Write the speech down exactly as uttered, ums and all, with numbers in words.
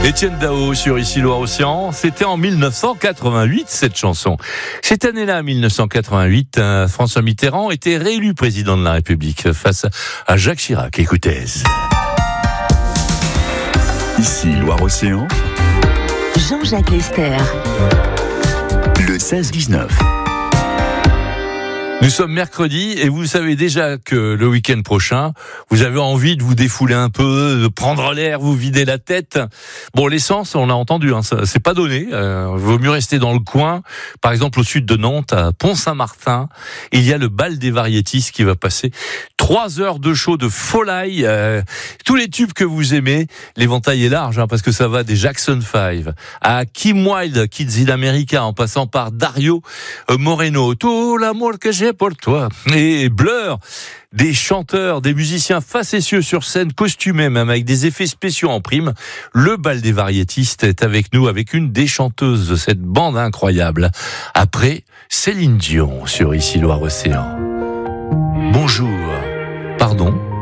Étienne Dao sur Ici Loire-Océan. C'était en mille neuf cent quatre-vingt-huit, cette chanson. Cette année-là, mille neuf cent quatre-vingt-huit, euh, François Mitterrand était réélu président de la République face à Jacques Chirac. Écoutez. Ici Loire-Océan. Jean-Jacques Lester. Le seize dix-neuf. Nous sommes mercredi et vous savez déjà que le week-end prochain, vous avez envie de vous défouler un peu, de prendre l'air, vous vider la tête. Bon, l'essence, on l'a entendu, hein, ça, c'est pas donné. Euh, vaut mieux rester dans le coin. Par exemple, au sud de Nantes, à Pont-Saint-Martin, il y a le bal des variétistes qui va passer. Trois heures de show de folie, euh, tous les tubes que vous aimez. L'éventail est large, hein, parce que ça va des Jackson five à Kim Wilde, Kids in America, en passant par Dario euh, Moreno. Tout l'amour que j'ai pour toi. Et Blur, des chanteurs, des musiciens facétieux sur scène, costumés même, avec des effets spéciaux en prime. Le bal des variétistes est avec nous, avec une des chanteuses de cette bande incroyable. Après, Céline Dion sur Ici Loire-Océan. Bonjour. Pardon.